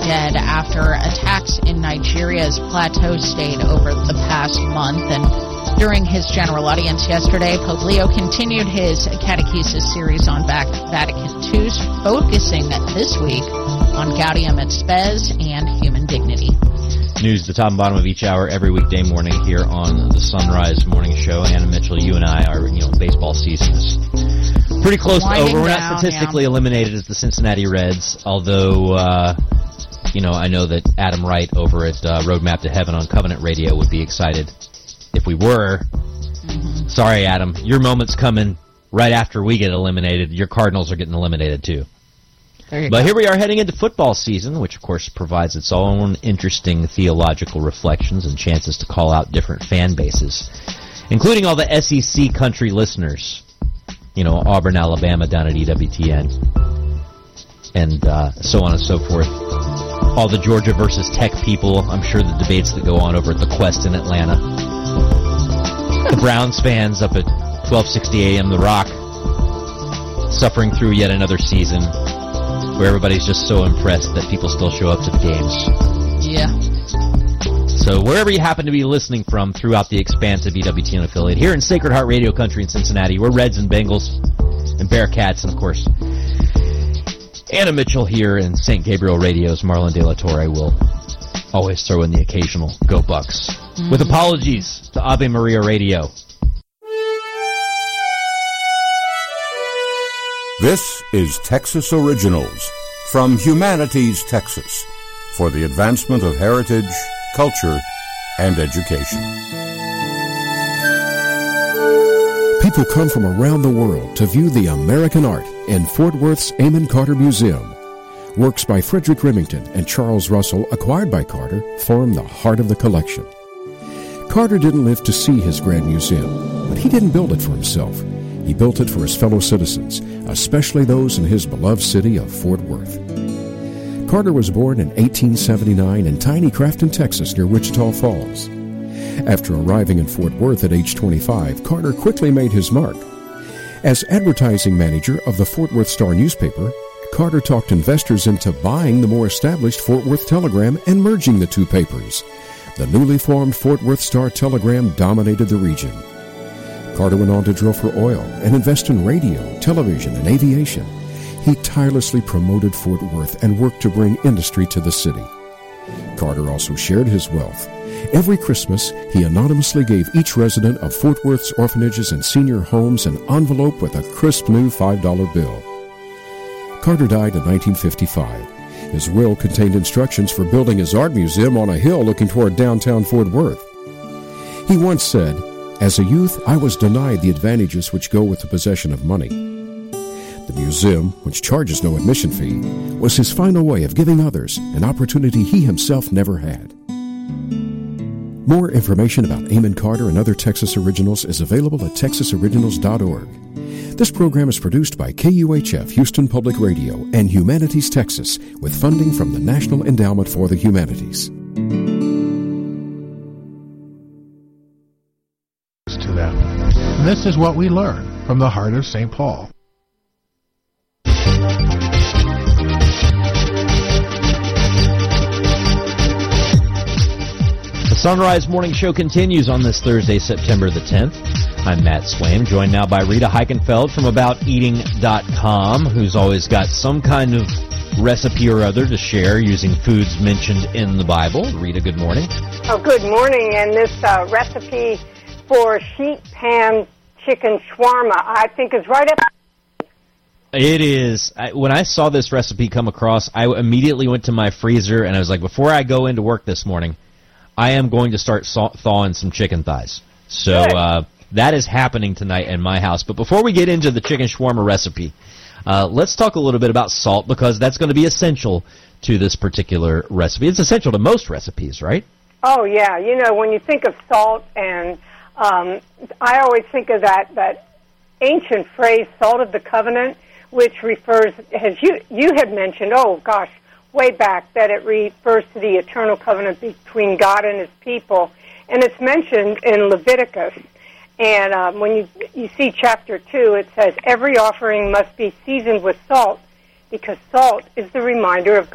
dead after attacks in Nigeria's Plateau state over the past month. And during his general audience yesterday, Pope Leo continued his catechesis series on Vatican II, focusing this week on Gaudium et Spes and human dignity. News the top and bottom of each hour every weekday morning here on the Sunrise Morning Show. Anna Mitchell, you and I are, baseball season is pretty close to over. We're not statistically eliminated as the Cincinnati Reds, although, I know that Adam Wright over at Roadmap to Heaven on Covenant Radio would be excited if we were. Mm-hmm. Sorry, Adam. Your moment's coming right after we get eliminated. Your Cardinals are getting eliminated, too. But here we are heading into football season, which, of course, provides its own interesting theological reflections and chances to call out different fan bases, including all the SEC country listeners. Auburn, Alabama down at EWTN, and so on and so forth. All the Georgia versus Tech people, I'm sure the debates that go on over at the Quest in Atlanta. The Browns fans up at 1260 AM The Rock, suffering through yet another season where everybody's just so impressed that people still show up to the games. Yeah. So wherever you happen to be listening from throughout the expansive EWTN affiliate, here in Sacred Heart Radio Country in Cincinnati, we're Reds and Bengals and Bearcats, and of course, Anna Mitchell here in St. Gabriel Radio's Marlon De La Torre will always throw in the occasional Go Bucks. Mm-hmm. With apologies to Ave Maria Radio. This is Texas Originals from Humanities Texas for the advancement of heritage, culture, and education. People come from around the world to view the American art in Fort Worth's Amon Carter Museum. Works by Frederick Remington and Charles Russell, acquired by Carter, form the heart of the collection. Carter didn't live to see his grand museum, but he didn't build it for himself. He built it for his fellow citizens, especially those in his beloved city of Fort Worth. Carter was born in 1879 in tiny Crafton, Texas, near Wichita Falls. After arriving in Fort Worth at age 25, Carter quickly made his mark. As advertising manager of the Fort Worth Star newspaper, Carter talked investors into buying the more established Fort Worth Telegram and merging the two papers. The newly formed Fort Worth Star Telegram dominated the region. Carter went on to drill for oil and invest in radio, television, and aviation. He tirelessly promoted Fort Worth and worked to bring industry to the city. Carter also shared his wealth. Every Christmas, he anonymously gave each resident of Fort Worth's orphanages and senior homes an envelope with a crisp new $5 bill. Carter died in 1955. His will contained instructions for building his art museum on a hill looking toward downtown Fort Worth. He once said, "As a youth, I was denied the advantages which go with the possession of money." The museum, which charges no admission fee, was his final way of giving others an opportunity he himself never had. More information about Amon Carter and other Texas Originals is available at texasoriginals.org. This program is produced by KUHF Houston Public Radio and Humanities Texas with funding from the National Endowment for the Humanities. To them. And this is what we learn from the heart of St. Paul. The Sunrise Morning Show continues on this Thursday, September the 10th. I'm Matt Swaim, joined now by Rita Heichenfeld from AboutEating.com, who's always got some kind of recipe or other to share using foods mentioned in the Bible. Rita, good morning. Oh, good morning. And this recipe for sheet pan chicken shawarma, I think is right up. It is. When I saw this recipe come across, I immediately went to my freezer and I was like, before I go into work this morning, I am going to start thawing some chicken thighs. So that is happening tonight in my house. But before we get into the chicken shawarma recipe, let's talk a little bit about salt, because that's going to be essential to this particular recipe. It's essential to most recipes, right? Oh, yeah. When you think of salt, and I always think of that ancient phrase, salt of the covenant, which refers, as you had mentioned, way back, that it refers to the eternal covenant between God and his people. And it's mentioned in Leviticus. And when you see chapter 2, it says, every offering must be seasoned with salt, because salt is the reminder of